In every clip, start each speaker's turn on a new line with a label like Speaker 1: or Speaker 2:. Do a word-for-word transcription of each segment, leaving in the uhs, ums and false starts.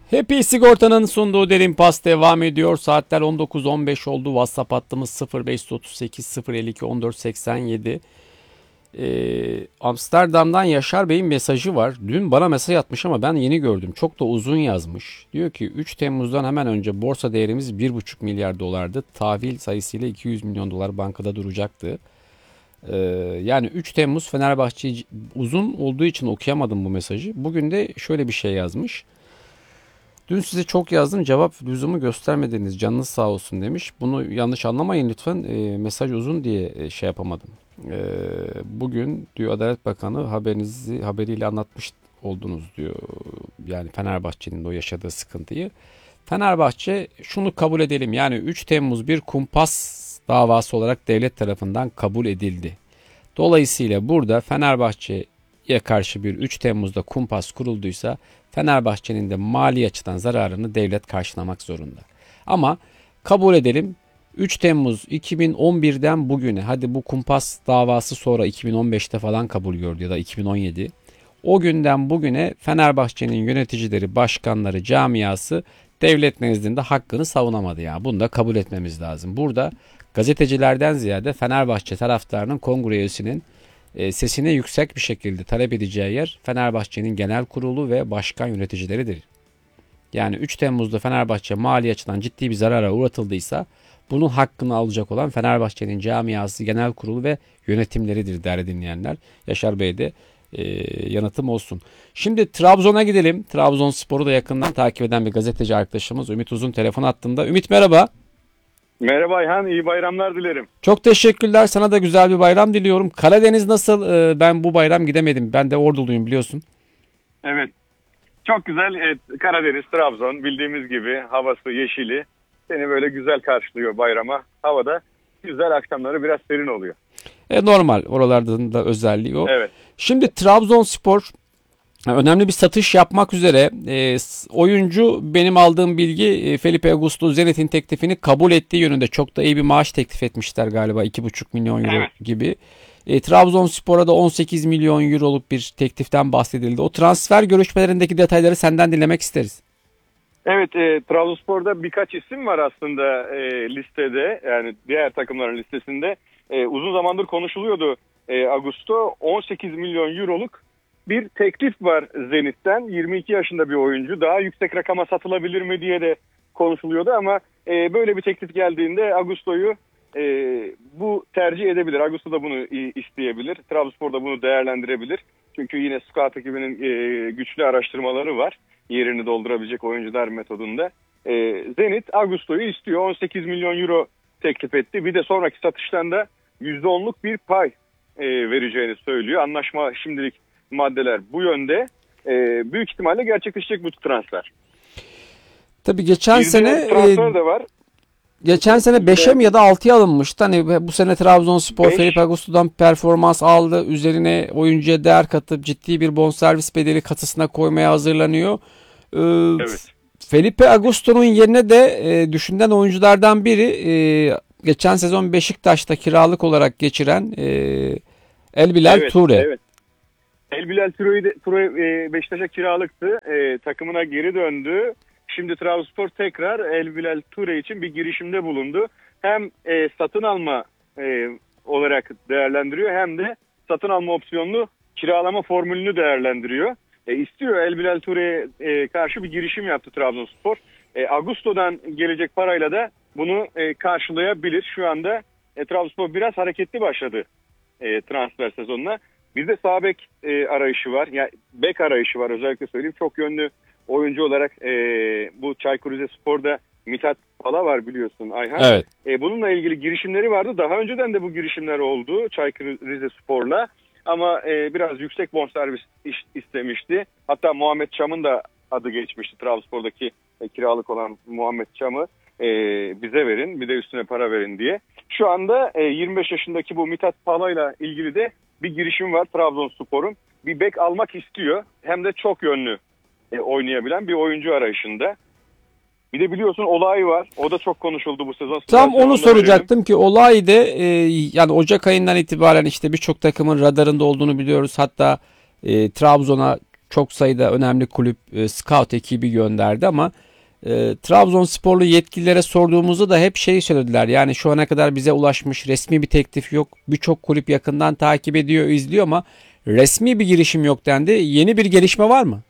Speaker 1: Happy Sigorta'nın sunduğu Derin Pas devam ediyor. Saatler on dokuz on beş oldu. WhatsApp hattımız sıfır beş otuz sekiz sıfır elli iki on dört seksen yedi. Ee, Amsterdam'dan Yaşar Bey'in mesajı var. Dün bana mesaj atmış ama ben yeni gördüm. Çok da uzun yazmış. Diyor ki üç Temmuz'dan hemen önce borsa değerimiz bir buçuk milyar dolardı. Tahvil sayısıyla iki yüz milyon dolar bankada duracaktı. Ee, yani üç Temmuz Fenerbahçe uzun olduğu için okuyamadım bu mesajı. Bugün de şöyle bir şey yazmış. Dün size çok yazdım, cevap lüzumu göstermediniz, canınız sağ olsun demiş. Bunu yanlış anlamayın lütfen, e, mesaj uzun diye e, şey yapamadım. E, bugün diyor Adalet Bakanı haberinizi haberiyle anlatmış oldunuz diyor. Yani Fenerbahçe'nin o yaşadığı sıkıntıyı. Fenerbahçe şunu kabul edelim, yani üç Temmuz bir kumpas davası olarak devlet tarafından kabul edildi. Dolayısıyla burada Fenerbahçe'ye karşı bir üç Temmuz'da kumpas kurulduysa Fenerbahçe'nin de mali açıdan zararını devlet karşılamak zorunda. Ama kabul edelim üç Temmuz iki bin on birden bugüne, hadi bu kumpas davası sonra iki bin on beşte falan kabul gördü ya da iki bin on yedi. O günden bugüne Fenerbahçe'nin yöneticileri, başkanları, camiası devlet nezdinde hakkını savunamadı ya. Bunu da kabul etmemiz lazım. Burada gazetecilerden ziyade Fenerbahçe taraftarının kongre üyesinin e, sesine yüksek bir şekilde talep edeceği yer Fenerbahçe'nin genel kurulu ve başkan yöneticileridir. Yani üç Temmuz'da Fenerbahçe mali açıdan ciddi bir zarara uğratıldıysa bunun hakkını alacak olan Fenerbahçe'nin camiası, genel kurulu ve yönetimleridir değerli dinleyenler. Yaşar Bey de e, yanıtım olsun. Şimdi Trabzon'a gidelim. Trabzonspor'u da yakından takip eden bir gazeteci arkadaşımız Ümit Uzun telefon hattında. Ümit merhaba.
Speaker 2: Merhaba Ayhan, iyi bayramlar dilerim.
Speaker 1: Çok teşekkürler. Sana da güzel bir bayram diliyorum. Karadeniz nasıl? Ee, ben bu bayram gidemedim. Ben de Orduluyum biliyorsun.
Speaker 2: Evet, çok güzel. Evet, Karadeniz, Trabzon bildiğimiz gibi havası, yeşili seni böyle güzel karşılıyor bayrama. Havada güzel, akşamları biraz serin oluyor.
Speaker 1: E, normal. Oralardan da özelliği o.
Speaker 2: Evet.
Speaker 1: Şimdi Trabzonspor önemli bir satış yapmak üzere. E, oyuncu, benim aldığım bilgi, e, Felipe Augusto Zenit'in teklifini kabul ettiği yönünde. Çok da iyi bir maaş teklif etmişler galiba, iki buçuk milyon euro
Speaker 2: Evet.
Speaker 1: gibi. E, Trabzonspor'a da on sekiz milyon euroluk bir tekliften bahsedildi. O transfer görüşmelerindeki detayları senden dinlemek isteriz.
Speaker 2: Evet, e, Trabzonspor'da birkaç isim var aslında e, listede, yani diğer takımların listesinde. E, uzun zamandır konuşuluyordu. E, Augusto on sekiz milyon euroluk bir teklif var Zenit'ten. yirmi iki yaşında bir oyuncu. Daha yüksek rakama satılabilir mi diye de konuşuluyordu ama e, böyle bir teklif geldiğinde Augusto'yu e, bu tercih edebilir. Augusto da bunu isteyebilir. Trabzonspor da bunu değerlendirebilir. Çünkü yine scout ekibinin e, güçlü araştırmaları var. Yerini doldurabilecek oyuncular metodunda. E, Zenit Augusto'yu istiyor. on sekiz milyon euro teklif etti. Bir de sonraki satıştan da yüzde onluk bir pay e, vereceğini söylüyor. Anlaşma şimdilik, maddeler bu yönde. Ee, büyük ihtimalle gerçekleşecek bu transfer.
Speaker 1: Tabii geçen
Speaker 2: Bir
Speaker 1: sene
Speaker 2: transfer
Speaker 1: e,
Speaker 2: de var.
Speaker 1: geçen sene beşe mi ya da altıya alınmıştı. Hani bu sene Trabzonspor
Speaker 2: beş.
Speaker 1: Felipe Augusto'dan performans aldı. Üzerine oyuncuya değer katıp ciddi bir bonservis bedeli kasasına koymaya hazırlanıyor. Ee,
Speaker 2: Evet.
Speaker 1: Felipe Augusto'nun yerine de e, düşünülen oyunculardan biri, e, geçen sezon Beşiktaş'ta kiralık olarak geçiren e, Elbilal
Speaker 2: Evet,
Speaker 1: Toure.
Speaker 2: evet. Elbilal Toure e, Beşiktaş'a kiralıktı. E, takımına geri döndü. Şimdi Trabzonspor tekrar Elbilal Toure için bir girişimde bulundu. Hem e, satın alma e, olarak değerlendiriyor, hem de satın alma opsiyonlu kiralama formülünü değerlendiriyor. E, istiyor Elbilal Toure'ye e, karşı bir girişim yaptı Trabzonspor. E, Augusto'dan gelecek parayla da bunu e, karşılayabilir. Şu anda e, Trabzonspor biraz hareketli başladı e, transfer sezonuna. Bir de sağ bek e, arayışı var. Yani bek arayışı var, özellikle söyleyeyim. Çok yönlü oyuncu olarak e, bu Çaykur Rizespor'da Mithat Pala var biliyorsun Ayhan.
Speaker 1: Evet.
Speaker 2: E, bununla ilgili girişimleri vardı. Daha önceden de bu girişimler oldu Çaykur Rizespor'la. Ama e, biraz yüksek bonservis iş, istemişti. Hatta Muhammed Çam'ın da adı geçmişti. Trabzonspor'daki e, kiralık olan Muhammed Çam'ı e, bize verin, bir de üstüne para verin diye. Şu anda e, yirmi beş yaşındaki bu Mithat Pala'yla ilgili de bir girişim var Trabzonspor'un. Bir bek almak istiyor. Hem de çok yönlü e, oynayabilen bir oyuncu arayışında. Bir de biliyorsun Olay var. O da çok konuşuldu bu sezon.
Speaker 1: Tam onu soracaktım ki Olay da e, yani Ocak ayından itibaren işte birçok takımın radarında olduğunu biliyoruz. Hatta e, Trabzon'a Çok sayıda önemli kulüp e, scout ekibi gönderdi ama e, Trabzonsporlu yetkililere sorduğumuzda da hep şey söylediler. Yani şu ana kadar bize ulaşmış resmi bir teklif yok. Birçok kulüp yakından takip ediyor, izliyor ama resmi bir girişim yok dendi. Yeni bir gelişme var mı?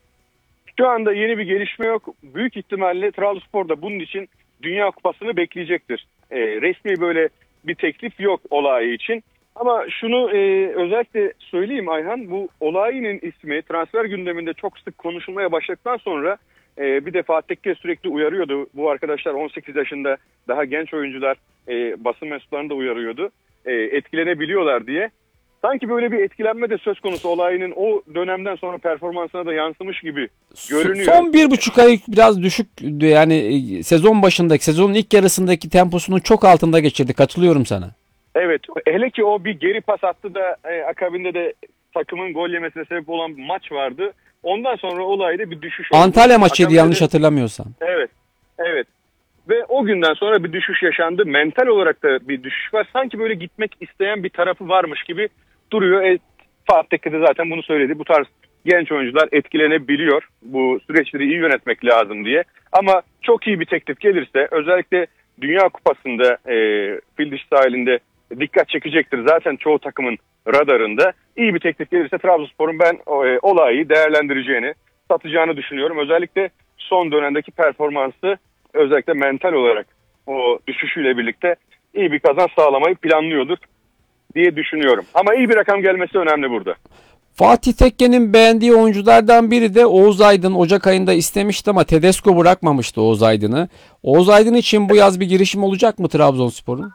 Speaker 2: Şu anda yeni bir gelişme yok. Büyük ihtimalle Trabzonspor da bunun için Dünya Kupası'nı bekleyecektir. E, resmi böyle bir teklif yok olayı için. Ama şunu e, özellikle söyleyeyim Ayhan, bu olayının ismi transfer gündeminde çok sık konuşulmaya başladıktan sonra e, bir de Fatih Tekke sürekli uyarıyordu. Bu arkadaşlar on sekiz yaşında daha genç oyuncular, e, basın mensuplarını da uyarıyordu. E, etkilenebiliyorlar diye. Sanki böyle bir etkilenme de söz konusu, olayının o dönemden sonra performansına da yansımış gibi görünüyor.
Speaker 1: Son bir buçuk ay biraz düşük, yani sezon başındaki, sezonun ilk yarısındaki temposunun çok altında geçirdi. Katılıyorum sana.
Speaker 2: Evet, hele ki o bir geri pas attı da e, akabinde de takımın gol yemesine sebep olan bir maç vardı. Ondan sonra olayda bir düşüş oldu.
Speaker 1: Antalya maçıydı
Speaker 2: Akabinde
Speaker 1: yanlış
Speaker 2: de,
Speaker 1: hatırlamıyorsam.
Speaker 2: Evet, evet. Ve o günden sonra bir düşüş yaşandı. Mental olarak da bir düşüş var. Sanki böyle gitmek isteyen bir tarafı varmış gibi duruyor. E, Fatih Tekke de zaten bunu söyledi. Bu tarz genç oyuncular etkilenebiliyor. Bu süreçleri iyi yönetmek lazım diye. Ama çok iyi bir teklif gelirse, özellikle Dünya Kupası'nda e, fil dişi sahilinde dikkat çekecektir. Zaten çoğu takımın radarında. İyi bir teklif gelirse Trabzonspor'un ben e, olayı değerlendireceğini, satacağını düşünüyorum. Özellikle son dönemdeki performansı, özellikle mental olarak o düşüşüyle birlikte iyi bir kazanç sağlamayı planlıyordur diye düşünüyorum. Ama iyi bir rakam gelmesi önemli burada.
Speaker 1: Fatih Tekke'nin beğendiği oyunculardan biri de Oğuz Aydın. Ocak ayında istemişti ama Tedesco bırakmamıştı Oğuz Aydın'ı. Oğuz Aydın için bu yaz bir girişim olacak mı Trabzonspor'un?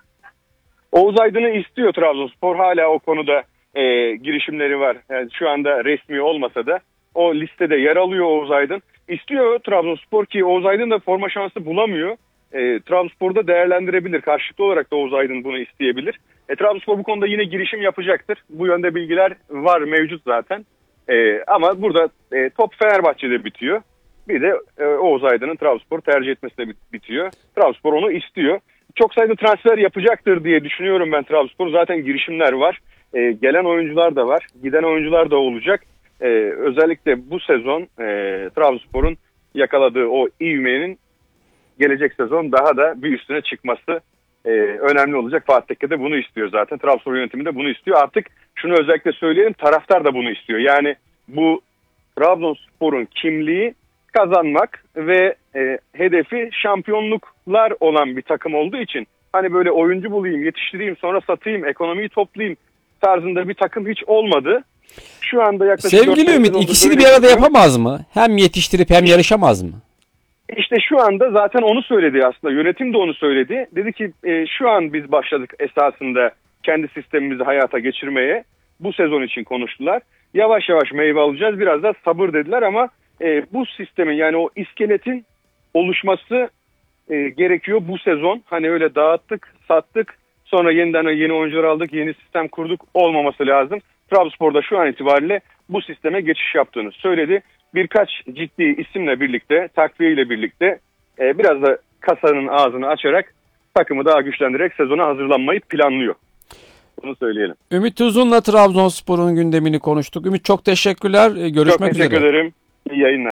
Speaker 2: Oğuz Aydın'ı istiyor Trabzonspor. Hala o konuda e, girişimleri var. Yani şu anda resmi olmasa da o listede yer alıyor Oğuz Aydın. İstiyor Trabzonspor ki Oğuz Aydın da forma şansı bulamıyor. E, Trabzonspor'da değerlendirebilir. Karşılıklı olarak da Oğuz Aydın bunu isteyebilir. E, Trabzonspor bu konuda yine girişim yapacaktır. Bu yönde bilgiler var, mevcut zaten. E, ama burada e, top Fenerbahçe'de bitiyor. Bir de e, Oğuz Aydın'ın Trabzonspor'u tercih etmesi de bitiyor. Trabzonspor onu istiyor. Çok sayıda transfer yapacaktır diye düşünüyorum ben Trabzonspor. Zaten girişimler var. E, gelen oyuncular da var. Giden oyuncular da olacak. E, özellikle bu sezon e, Trabzonspor'un yakaladığı o ivmenin gelecek sezon daha da bir üstüne çıkması e, önemli olacak. Fatih Tekke de bunu istiyor zaten. Trabzonspor yönetimi de bunu istiyor. Artık şunu özellikle söyleyelim, taraftar da bunu istiyor. Yani bu Trabzonspor'un kimliği kazanmak ve e, hedefi şampiyonluklar olan bir takım olduğu için, hani böyle oyuncu bulayım, yetiştireyim, sonra satayım, ekonomiyi toplayayım tarzında bir takım hiç olmadı. Şu anda yaklaşık...
Speaker 1: Sevgili Ümit, ikisini bir arada yapamaz mı? Hem yetiştirip hem yarışamaz mı?
Speaker 2: İşte şu anda zaten onu söyledi aslında. Yönetim de onu söyledi. Dedi ki e, şu an biz başladık esasında kendi sistemimizi hayata geçirmeye. Bu sezon için konuştular. Yavaş yavaş meyve alacağız. Biraz da sabır dediler ama e, bu sistemin, yani o iskeletin oluşması e, gerekiyor bu sezon. Hani öyle dağıttık, sattık, sonra yeniden yeni oyuncular aldık, yeni sistem kurduk olmaması lazım. Trabzonspor'da şu an itibariyle bu sisteme geçiş yaptığını söyledi. Birkaç ciddi isimle birlikte, takviyeyle birlikte e, biraz da kasanın ağzını açarak takımı daha güçlendirerek sezona hazırlanmayı planlıyor. Bunu söyleyelim.
Speaker 1: Ümit Uzun'la Trabzonspor'un gündemini konuştuk. Ümit, çok teşekkürler. Görüşmek üzere.
Speaker 2: Çok teşekkür
Speaker 1: üzere.
Speaker 2: ederim. İyi yayınlar.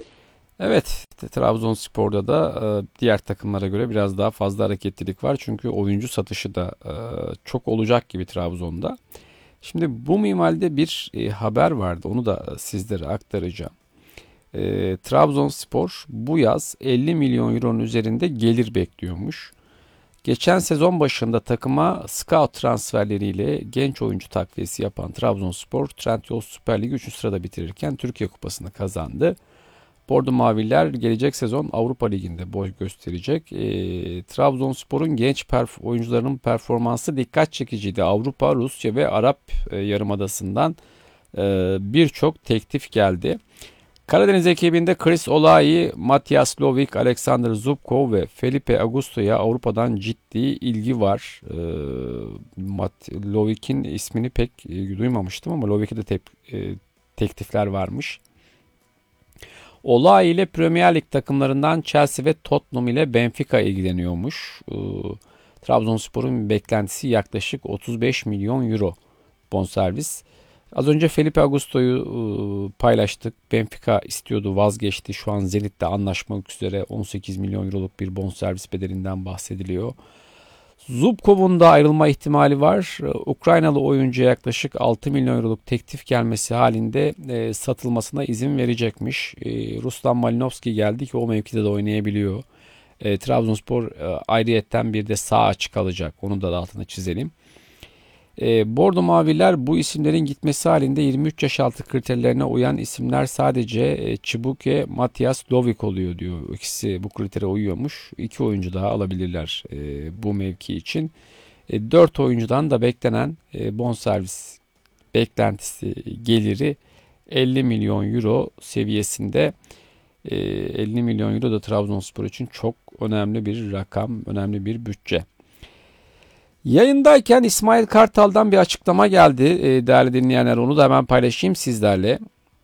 Speaker 1: Evet, Trabzonspor'da da diğer takımlara göre biraz daha fazla hareketlilik var. Çünkü oyuncu satışı da çok olacak gibi Trabzon'da. Şimdi bu minvalde bir haber vardı. Onu da sizlere aktaracağım. E, Trabzonspor bu yaz elli milyon euronun üzerinde gelir bekliyormuş. Geçen sezon başında takıma scout transferleriyle genç oyuncu takviyesi yapan Trabzonspor, Trendyol Süper Ligi üçüncü sırada bitirirken Türkiye Kupası'nı kazandı. Bordo Maviler gelecek sezon Avrupa Ligi'nde boy gösterecek. E, Trabzonspor'un genç perf- oyuncularının performansı dikkat çekiciydi. Avrupa, Rusya ve Arap e, Yarımadası'ndan e, birçok teklif geldi. Karadeniz ekibinde Chris Olayi, Matias Lovik, Alexander Zubkov ve Felipe Augusto'ya Avrupa'dan ciddi ilgi var. E, Mat- Lovik'in ismini pek e, duymamıştım ama Lovik'e de tep- e, teklifler varmış. Olay ile Premier Lig takımlarından Chelsea ve Tottenham ile Benfica ilgileniyormuş. Ee, Trabzonspor'un beklentisi yaklaşık otuz beş milyon euro bonservis. Az önce Felipe Augusto'yu e, paylaştık. Benfica istiyordu, vazgeçti. Şu an Zenit'le anlaşmak üzere on sekiz milyon euroluk bir bonservis bedelinden bahsediliyor. Zubkov'un da ayrılma ihtimali var. Ukraynalı oyuncuya yaklaşık altı milyon euroluk teklif gelmesi halinde e, satılmasına izin verecekmiş. E, Ruslan Malinovski geldi ki o mevkide de oynayabiliyor. E, Trabzonspor e, ayrıyetten bir de sağ açık alacak. Onu da altını çizelim. E, Bordo Maviler bu isimlerin gitmesi halinde yirmi üç yaş altı kriterlerine uyan isimler sadece e, Çibuke, Matias Lovik oluyor diyor. İkisi bu kritere uyuyormuş. İki oyuncu daha alabilirler e, bu mevki için. E, dört oyuncudan da beklenen e, bonservis beklentisi geliri elli milyon euro seviyesinde. E, elli milyon euro da Trabzonspor için çok önemli bir rakam, önemli bir bütçe. Yayındayken İsmail Kartal'dan bir açıklama geldi e, değerli dinleyenler, onu da hemen paylaşayım sizlerle.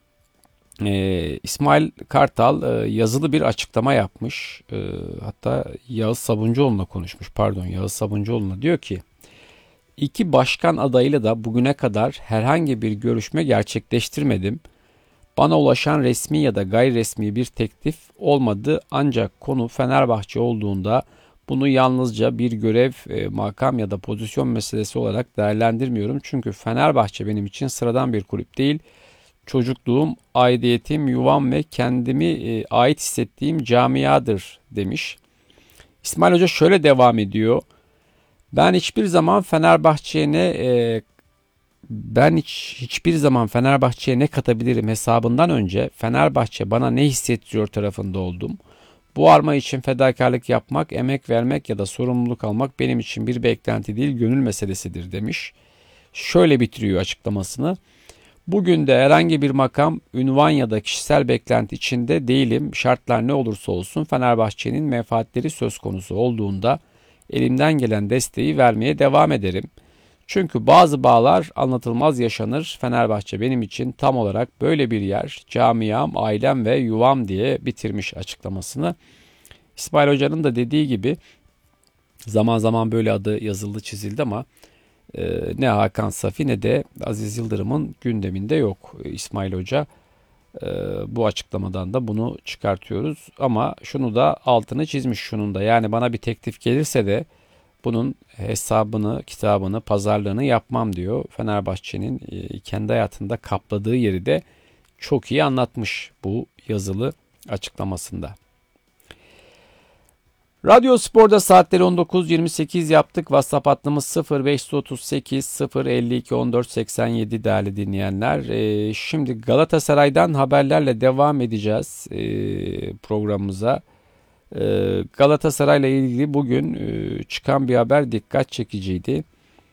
Speaker 1: E, İsmail Kartal e, yazılı bir açıklama yapmış. E, hatta Yağız Sabuncuoğlu'na konuşmuş, pardon Yağız Sabuncuoğlu'na diyor ki iki başkan adayıyla da bugüne kadar herhangi bir görüşme gerçekleştirmedim. Bana ulaşan resmi ya da gayri resmi bir teklif olmadı ancak konu Fenerbahçe olduğunda bunu yalnızca bir görev, e, makam ya da pozisyon meselesi olarak değerlendirmiyorum. Çünkü Fenerbahçe benim için sıradan bir kulüp değil. Çocukluğum, aidiyetim, yuvam ve kendimi e, ait hissettiğim camiadır demiş. İsmail Hoca şöyle devam ediyor. Ben hiçbir zaman Fenerbahçe'ye ne e, ben hiç hiçbir zaman Fenerbahçe'ye ne katabilirim hesabından önce Fenerbahçe bana ne hissettiriyor tarafında oldum. Bu arma için fedakarlık yapmak, emek vermek ya da sorumluluk almak benim için bir beklenti değil, gönül meselesidir demiş. Şöyle bitiriyor açıklamasını. Bugün de herhangi bir makam, ünvan ya da kişisel beklenti içinde değilim. Şartlar ne olursa olsun Fenerbahçe'nin menfaatleri söz konusu olduğunda elimden gelen desteği vermeye devam ederim. Çünkü bazı bağlar anlatılmaz yaşanır. Fenerbahçe benim için tam olarak böyle bir yer. Camiam, ailem ve yuvam diye bitirmiş açıklamasını. İsmail Hoca'nın da dediği gibi zaman zaman böyle adı yazıldı çizildi ama e, ne Hakan Safi ne de Aziz Yıldırım'ın gündeminde yok İsmail Hoca. E, bu açıklamadan da bunu çıkartıyoruz. Ama şunu da altını çizmiş şunun da, yani bana bir teklif gelirse de bunun hesabını, kitabını, pazarlığını yapmam diyor. Fenerbahçe'nin kendi hayatında kapladığı yeri de çok iyi anlatmış bu yazılı açıklamasında. Radyo Spor'da saatleri on dokuz yirmi sekiz yaptık. WhatsApp hattımız sıfır beş otuz sekiz sıfır elli iki on dört seksen yedi değerli dinleyenler. Ee, şimdi Galatasaray'dan haberlerle devam edeceğiz ee, programımıza. Galatasaray'la ilgili bugün çıkan bir haber dikkat çekiciydi.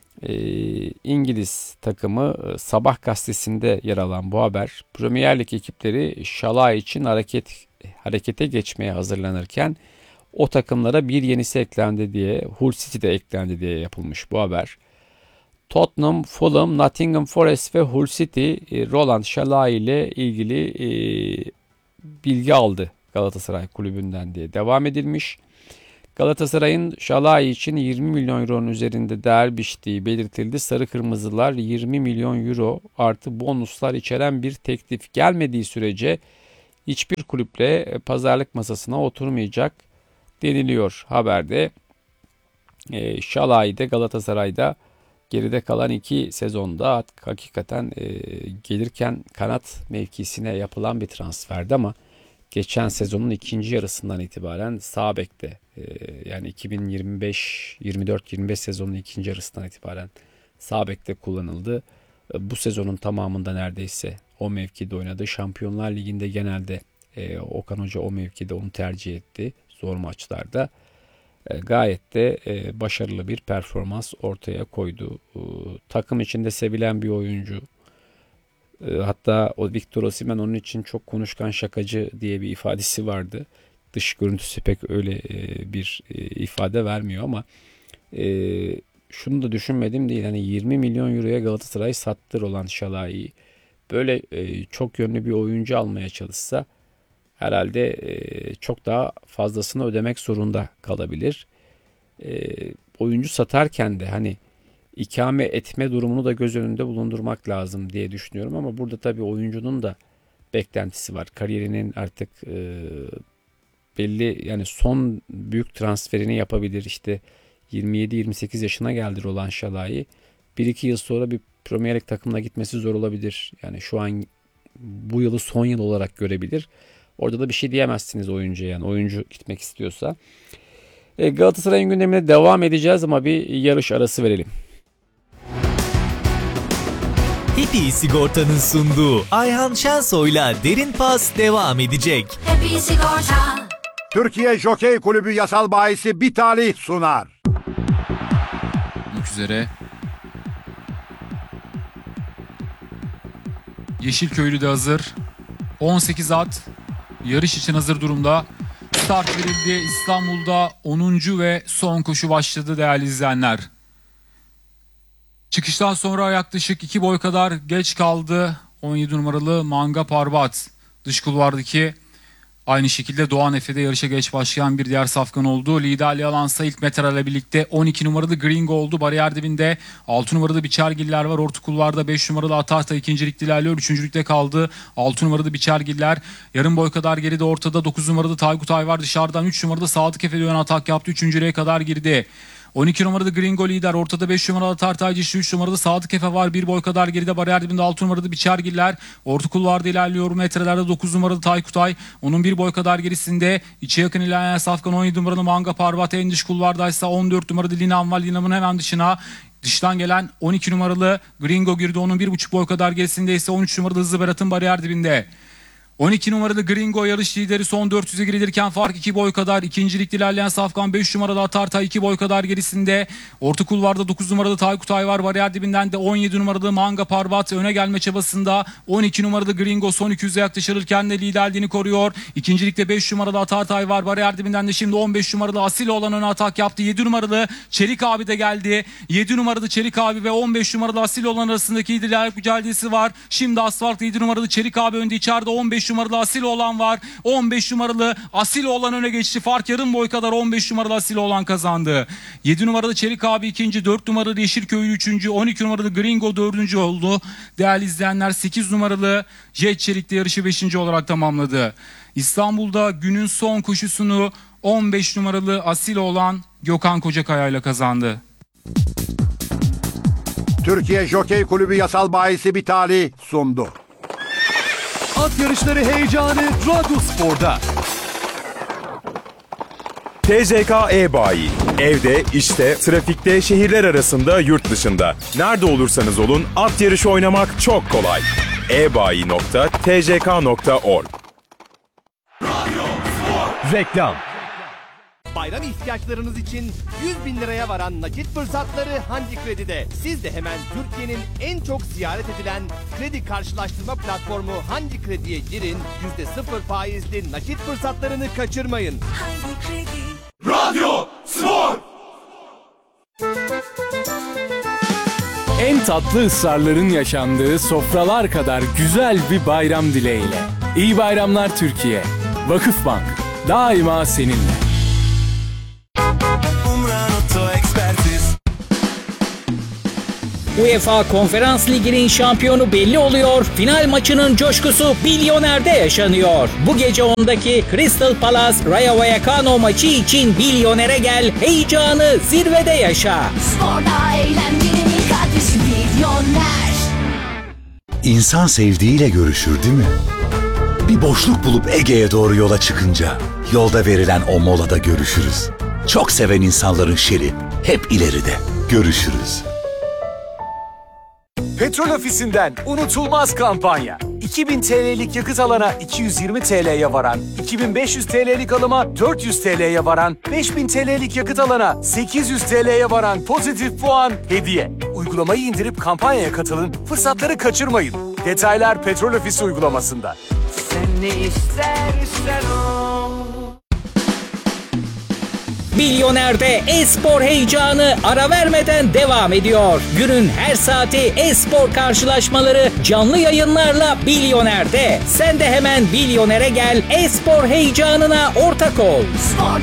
Speaker 1: İngiliz takımı Sabah gazetesinde yer alan bu haber, Premier Lig ekipleri Şalay için hareket harekete geçmeye hazırlanırken o takımlara bir yenisi eklendi diye, Hull City de eklendi diye yapılmış bu haber. Tottenham, Fulham, Nottingham Forest ve Hull City Roland Şalay ile ilgili bilgi aldı Galatasaray kulübünden diye devam edilmiş. Galatasaray'ın Şalay için yirmi milyon euronun üzerinde değer biçtiği belirtildi. Sarı Kırmızılar yirmi milyon euro artı bonuslar içeren bir teklif gelmediği sürece hiçbir kulüple pazarlık masasına oturmayacak deniliyor haberde. E, Şalay'da Galatasaray'da geride kalan iki sezonda hakikaten e, gelirken kanat mevkisine yapılan bir transferdi ama geçen sezonun ikinci yarısından itibaren sağ bekte yani iki bin yirmi beş yirmi dört yirmi beş sezonun ikinci yarısından itibaren sağ bekte kullanıldı. Bu sezonun tamamında neredeyse o mevkide oynadı. Şampiyonlar Ligi'nde genelde Okan Hoca o mevkide onu tercih etti zor maçlarda. Gayet de başarılı bir performans ortaya koydu. Takım içinde sevilen bir oyuncu. Hatta o Victor Osimhen onun için çok konuşkan, şakacı diye bir ifadesi vardı. Dış görüntüsü pek öyle bir ifade vermiyor ama şunu da düşünmedim değil. Hani yirmi milyon euroya Galatasaray sattı Roland Şalay'ı. Böyle çok yönlü bir oyuncu almaya çalışsa herhalde çok daha fazlasını ödemek zorunda kalabilir. Oyuncu satarken de hani ikame etme durumunu da göz önünde bulundurmak lazım diye düşünüyorum. Ama burada tabii oyuncunun da beklentisi var. Kariyerinin artık e, belli, yani son büyük transferini yapabilir. İşte yirmi yedi yirmi sekiz yaşına geldi Roland Şalai. bir iki yıl sonra bir Premier Lig takımına gitmesi zor olabilir. Yani şu an bu yılı son yıl olarak görebilir. Orada da bir şey diyemezsiniz oyuncuya, yani oyuncu gitmek istiyorsa. E, Galatasaray'ın gündemine devam edeceğiz ama bir yarış arası verelim.
Speaker 3: Happy Sigorta'nın sunduğu Ayhan Şensoy'la Derin Pas devam edecek.
Speaker 4: Happy Sigorta.
Speaker 5: Türkiye Jokey Kulübü yasal bahisi Bitali sunar.
Speaker 6: Üzere. Yeşilköylü de hazır. on sekiz at yarış için hazır durumda. Start verildi. İstanbul'da onuncu ve son koşu başladı değerli izleyenler. Çıkıştan sonra yaklaşık iki boy kadar geç kaldı on yedi numaralı Manga Parbat. Dış kulvardaki aynı şekilde Doğan Efe'de yarışa geç başlayan bir diğer safkan oldu. Liderliği alansa ilk metrayla birlikte on iki numaralı Gringo oldu. Bariyer dibinde altı numaralı Biçergiller var. Orta kulvarda beş numaralı Atahta ikincilikte ilerliyor. üçüncülükte kaldı altı numaralı Biçergiller. Yarım boy kadar geride ortada dokuz numaralı Taygutay var. Dışarıdan üç numaralı Sadık Efe ön atak yaptı. üçüncülüğe kadar girdi. on iki numaralı Gringo lider. Ortada beş numaralı Tartaycı, işte üç numaralı Sadık Efe var. Bir boy kadar geride bariyer dibinde altı numaralı Biçergiller. Orta kulvarda ilerliyor. Metrelerde dokuz numaralı Taykutay. Onun bir boy kadar gerisinde içe yakın ilerleyen safkan on yedi numaralı Manga Parbat. En dış kulvardaysa on dört numaralı Linam var. Linam'ın hemen dışına dıştan gelen on iki numaralı Gringo girdi. Onun bir buçuk boy kadar gerisinde ise on üç numaralı Hızlı Berat'ın bariyer dibinde. on iki numaralı Gringo yarış lideri, son dört yüze girilirken fark iki boy kadar. İkincilikte ilerleyen safkan beş numaralı Atartay iki boy kadar gerisinde. Orta kulvarda dokuz numaralı Taykutay var. Bariyer dibinden de on yedi numaralı Manga Parbat öne gelme çabasında. on iki numaralı Gringo son iki yüze yaklaşırken de liderliğini koruyor. İkincilikte beş numaralı Atartay var. Bariyer dibinden de şimdi on beş numaralı Asil olan öne atak yaptı. yedi numaralı Çelik abi de geldi. yedi numaralı Çelik abi ve on beş numaralı Asil olan arasındaki liderlik mücadelesi var. Şimdi asfalt yedi numaralı Çelik abi önde, içeride on beş numaralı Asil olan var. on beş numaralı Asil olan öne geçti. Fark yarım boy kadar. on beş numaralı Asil olan kazandı. yedi numaralı Çelik abi ikinci, dört numaralı Yeşilköylü üçüncü, on iki numaralı Gringo dördüncü oldu. Değerli izleyenler, sekiz numaralı Jet Çelik de yarışı beşinci olarak tamamladı. İstanbul'da günün son koşusunu on beş numaralı Asil olan Gökhan Kocakaya ile kazandı.
Speaker 5: Türkiye Jokey Kulübü yasal bahisi Bitali sundu.
Speaker 7: At yarışları heyecanı Radyospor'da.
Speaker 8: T J K E-Bayi. Evde, işte, trafikte, şehirler arasında, yurt dışında. Nerede olursanız olun at yarışı oynamak çok kolay. e bayi nokta t j k nokta org.
Speaker 7: Reklam.
Speaker 9: Bayram ihtiyaçlarınız için yüz bin liraya varan nakit fırsatları Handi Kredi'de. Siz de hemen Türkiye'nin en çok ziyaret edilen kredi karşılaştırma platformu Handi Kredi'ye girin. yüzde sıfır faizli nakit fırsatlarını kaçırmayın.
Speaker 4: Handi Kredi.
Speaker 7: Radyo Spor. En tatlı ısrarların yaşandığı sofralar kadar güzel bir bayram dileğiyle. İyi bayramlar Türkiye. Vakıfbank daima seninle.
Speaker 10: UEFA Konferans Ligi'nin şampiyonu belli oluyor. Final maçının coşkusu Bilyoner'de yaşanıyor. Bu gece ondaki Crystal Palace Rayo Vallecano maçı için Bilyoner'e gel. Heyecanı zirvede yaşa.
Speaker 4: Sporda eğlencenin adresi Bilyoner.
Speaker 11: İnsan sevdiğiyle görüşür değil mi? Bir boşluk bulup Ege'ye doğru yola çıkınca yolda verilen o molada görüşürüz. Çok seven insanların şeri hep ileride. Görüşürüz.
Speaker 7: Petrol Ofisi'nden unutulmaz kampanya. iki bin T L'lik yakıt alana iki yüz yirmi T L'ye varan, iki bin beş yüz T L'lik alıma dört yüz T L'ye varan, beş bin T L'lik yakıt alana sekiz yüz T L'ye varan pozitif puan hediye. Uygulamayı indirip kampanyaya katılın, fırsatları kaçırmayın. Detaylar Petrol Ofisi uygulamasında.
Speaker 9: Sen ne istersen o.
Speaker 10: Bilyoner'de e-spor heyecanı ara vermeden devam ediyor. Günün her saati e-spor karşılaşmaları canlı yayınlarla Bilyoner'de. Sen de hemen Bilyoner'e gel, e-spor heyecanına ortak ol.
Speaker 4: Spor